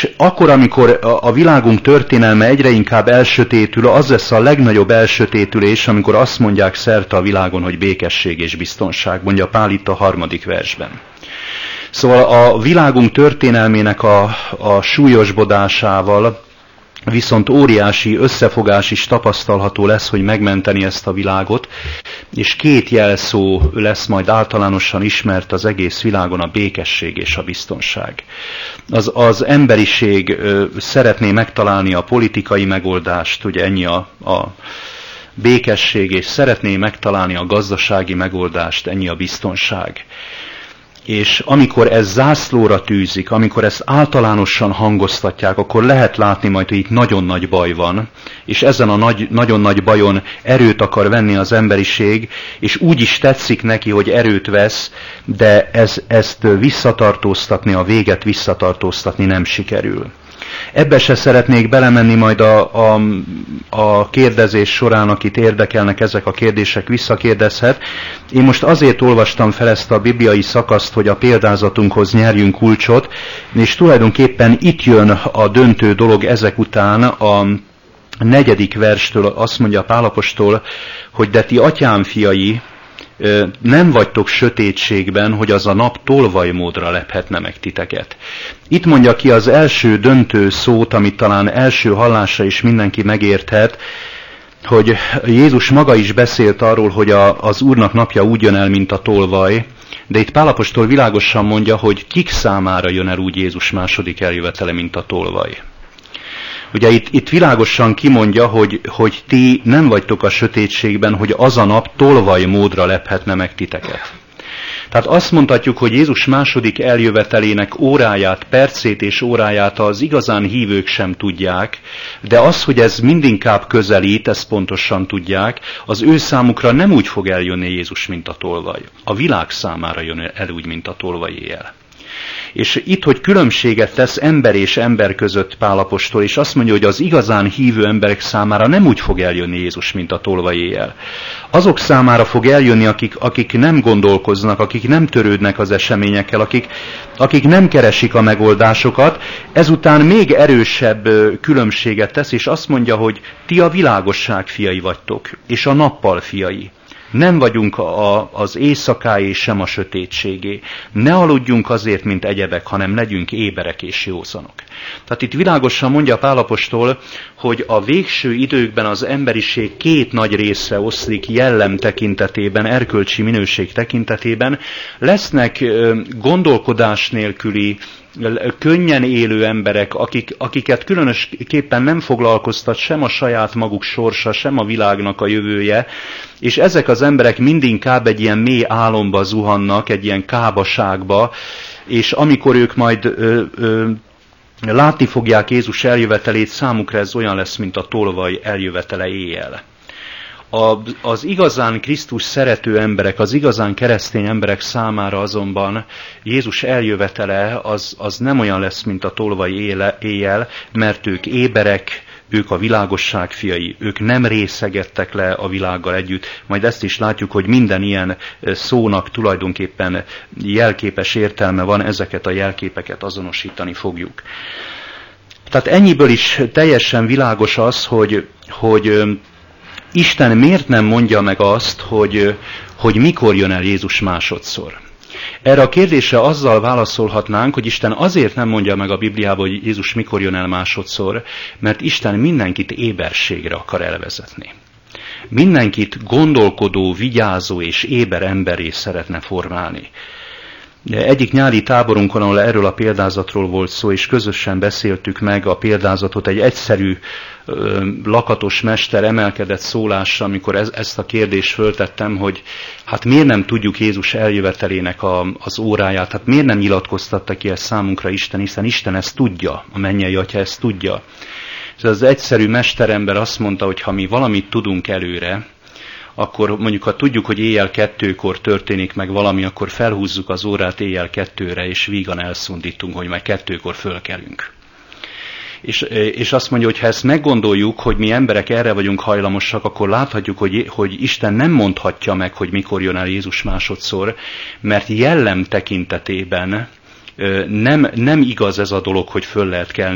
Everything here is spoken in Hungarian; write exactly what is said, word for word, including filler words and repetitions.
És akkor, amikor a világunk történelme egyre inkább elsötétül, az lesz a legnagyobb elsötétülés, amikor azt mondják szerte a világon, hogy békesség és biztonság, mondja Pál itt a harmadik versben. Szóval a világunk történelmének a, a súlyosbodásával viszont óriási összefogás is tapasztalható lesz, hogy megmenteni ezt a világot, és két jelszó lesz majd általánosan ismert az egész világon, a békesség és a biztonság. Az, az emberiség ö, szeretné megtalálni a politikai megoldást, ugye ennyi a, a békesség, és szeretné megtalálni a gazdasági megoldást, ennyi a biztonság. És amikor ez zászlóra tűzik, amikor ezt általánosan hangoztatják, akkor lehet látni majd, hogy itt nagyon nagy baj van, és ezen a nagy, nagyon nagy bajon erőt akar venni az emberiség, és úgy is tetszik neki, hogy erőt vesz, de ez, ezt visszatartóztatni, a véget visszatartóztatni nem sikerül. Ebbe se szeretnék belemenni majd a, a, a kérdezés során, akit érdekelnek ezek a kérdések, visszakérdezhet. Én most azért olvastam fel ezt a bibliai szakaszt, hogy a példázatunkhoz nyerjünk kulcsot, és tulajdonképpen itt jön a döntő dolog ezek után, a negyedik verstől azt mondja Pál apostol, hogy de ti atyám fiai, nem vagytok sötétségben, hogy az a nap tolvajmódra lephetne meg titeket. Itt mondja ki az első döntő szót, amit talán első hallásra is mindenki megérthet, hogy Jézus maga is beszélt arról, hogy a, az Úrnak napja úgy jön el, mint a tolvaj, de itt Pál apostol világosan mondja, hogy kik számára jön el úgy Jézus második eljövetele, mint a tolvaj. Ugye itt, itt világosan kimondja, hogy, hogy ti nem vagytok a sötétségben, hogy az a nap tolvaj módra lephetne meg titeket. Tehát azt mondhatjuk, hogy Jézus második eljövetelének óráját, percét és óráját az igazán hívők sem tudják, de az, hogy ez mindinkább közelít, ezt pontosan tudják, az ő számukra nem úgy fog eljönni Jézus, mint a tolvaj. A világ számára jön el úgy, mint a tolvaj éjjel. És itt, hogy különbséget tesz ember és ember között Pál apostol, és azt mondja, hogy az igazán hívő emberek számára nem úgy fog eljönni Jézus, mint a tolvaj éjjel. Azok számára fog eljönni, akik, akik nem gondolkoznak, akik nem törődnek az eseményekkel, akik, akik nem keresik a megoldásokat, ezután még erősebb különbséget tesz, és azt mondja, hogy ti a világosság fiai vagytok, és a nappal fiai. Nem vagyunk a, az éjszakáé sem a sötétségé. Ne aludjunk azért, mint egyebek, hanem legyünk éberek és józanok. Tehát itt világosan mondja Pál apostol, hogy a végső időkben az emberiség két nagy részre oszlik jellem tekintetében, erkölcsi minőség tekintetében. Lesznek gondolkodás nélküli, könnyen élő emberek, akik, akiket különösképpen nem foglalkoztat sem a saját maguk sorsa, sem a világnak a jövője, és ezek az emberek mindinkább egy ilyen mély álomba zuhannak, egy ilyen kábaságba, és amikor ők majd ö, ö, látni fogják Jézus eljövetelét, számukra ez olyan lesz, mint a tolvaj eljövetele éjjel. A, az igazán Krisztus szerető emberek, az igazán keresztény emberek számára azonban Jézus eljövetele az, az nem olyan lesz, mint a tolvaj éjjel, mert ők éberek, ők a világosság fiai, ők nem részegettek le a világgal együtt. Majd ezt is látjuk, hogy minden ilyen szónak tulajdonképpen jelképes értelme van, ezeket a jelképeket azonosítani fogjuk. Tehát ennyiből is teljesen világos az, hogy, hogy Isten miért nem mondja meg azt, hogy, hogy mikor jön el Jézus másodszor? Erre a kérdésre azzal válaszolhatnánk, hogy Isten azért nem mondja meg a Bibliában, hogy Jézus mikor jön el másodszor, mert Isten mindenkit éberségre akar elvezetni. Mindenkit gondolkodó, vigyázó és éber emberré szeretne formálni. Egyik nyári táborunkon, ahol erről a példázatról volt szó, és közösen beszéltük meg a példázatot, egy egyszerű lakatos mester emelkedett szólásra, amikor ez, ezt a kérdést föltettem, hogy hát miért nem tudjuk Jézus eljövetelének a, az óráját, hát miért nem nyilatkoztatta ki ezt számunkra Isten, hiszen Isten ezt tudja, a mennyei Atya ezt tudja. És az egyszerű mesterember azt mondta, hogy ha mi valamit tudunk előre, akkor mondjuk, ha tudjuk, hogy éjjel kettőkor történik meg valami, akkor felhúzzuk az órát éjjel kettőre, és vígan elszundítunk, hogy majd kettőkor fölkelünk. És, és azt mondja, hogy ha ezt meggondoljuk, hogy mi emberek erre vagyunk hajlamosak, akkor láthatjuk, hogy, hogy Isten nem mondhatja meg, hogy mikor jön el Jézus másodszor, mert jellem tekintetében nem, nem igaz ez a dolog, hogy föl lehet kelni